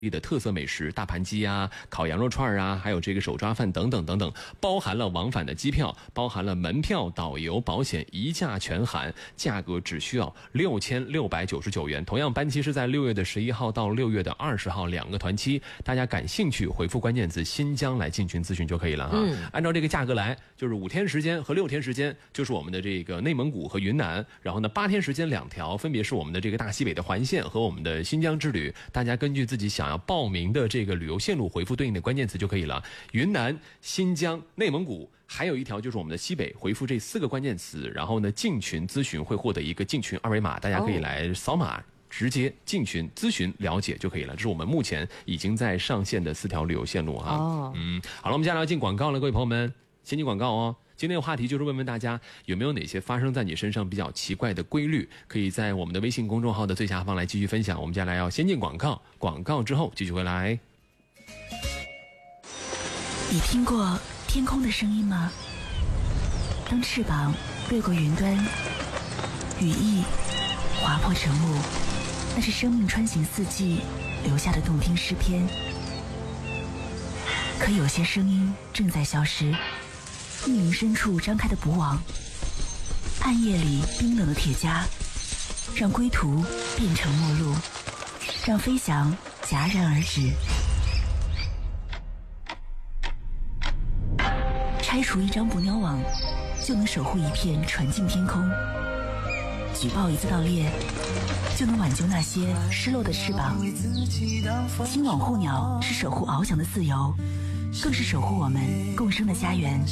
的特色美食，大盘鸡啊，烤羊肉串啊，还有这个手抓饭等等等等，包含了往返的机票，包含了门票、导游、保险，一价全含，价格只需要6699元。同样，班期是在6月的11号到6月的20号2个团期，大家感兴趣回复关键字新疆来进群咨询就可以了哈。按照这个价格来，就是5天时间和6天时间，就是我们的这个内蒙古和云南，然后呢8天时间2条，分别是我们的这个大西北的环线和我们的新疆之旅，大家根据自己想要报名的这个旅游线路回复对应的关键词就可以了。云南、新疆、内蒙古，还有一条就是我们的西北，回复这4个关键词，然后呢进群咨询会获得一个进群二维码，大家可以来扫码直接进群咨询了解就可以了。这是我们目前已经在上线的4条旅游线路哈。好了，我们接下来要进广告了，各位朋友们，先进广告哦。今天的话题就是问问大家有没有哪些发生在你身上比较奇怪的规律，可以在我们的微信公众号的最下方来继续分享。我们接下来要先进广告，广告之后继续回来。 你听过天空的声音吗？当翅膀掠过云端，羽翼划破晨雾，那是生命穿行四季留下的动听诗篇。可有些声音正在消失，密林深处张开的捕网，暗夜里冰冷的铁枷，让归途变成陌路，让飞翔戛然而止。拆除一张捕鸟网，就能守护一片纯净天空；举报一次盗猎，就能挽救那些失落的翅膀。亲网护鸟是守护翱翔的自由，更是守护我们共生的家园。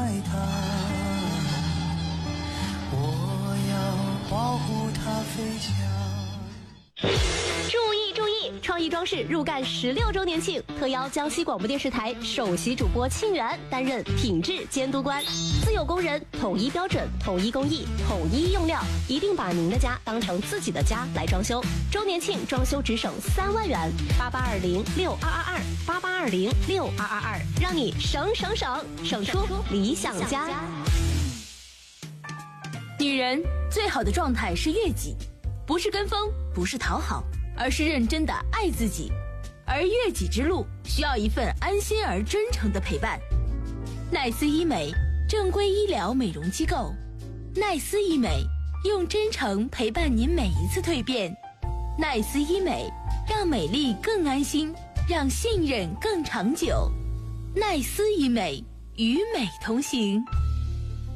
我要保护它飞翔。 注意注意！创意装饰入干16周年庆，特邀江西广播电视台首席主播沁园担任品质监督官。自有工人，统一标准，统一工艺，统一用料，一定把您的家当成自己的家来装修。周年庆装修只省3万元，88206222，88206222，让你省出理想家。 女人最好的状态是悦己，不是跟风，不是讨好，而是认真的爱自己。而悦己之路需要一份安心而真诚的陪伴。奈斯医美，正规医疗美容机构。奈斯医美，用真诚陪伴您每一次蜕变。奈斯医美，让美丽更安心，让信任更长久。奈斯医美，与美同行。